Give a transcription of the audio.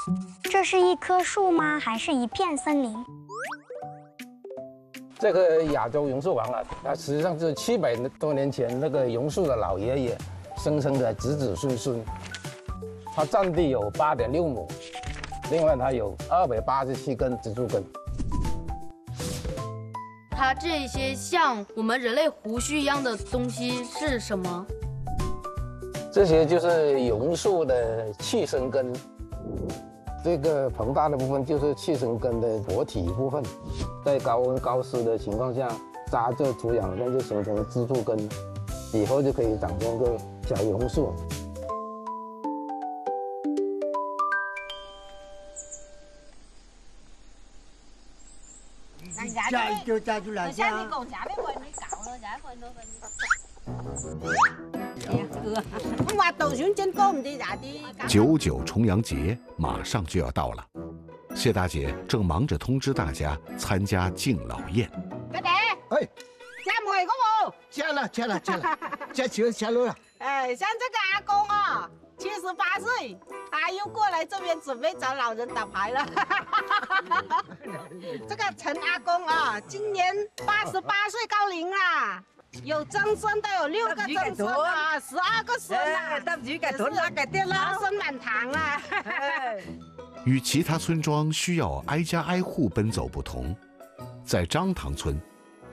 这是一棵树吗？还是一片森林？ 这个亚洲榕树王啊，它实际上是700多年前那个榕树的老爷爷生成的子子孙孙。它占地有8.6亩，另外它有287根植株根。 它这些像我们人类胡须一样的东西是什么？ 这些就是榕树的气生根。这个膨大的部分就是气生根的活体部分，在高温高湿的情况下，扎这土壤那就形成支柱根，以后就可以长成个小榕树。 扎住了。 99重阳节马上就要到了，谢大姐正忙着通知大家参加敬老宴。 家姐， 哎， 加梅个加了，加钱下楼了。 哎，像这个阿公啊，78岁，他又过来这边准备找老人打牌了。这个陈阿公啊，今年88岁高龄啦。有曾孙都有6个曾孙啊，12个孙啊，老生满堂啦。 与其他村庄需要挨家挨户奔走不同，在张塘村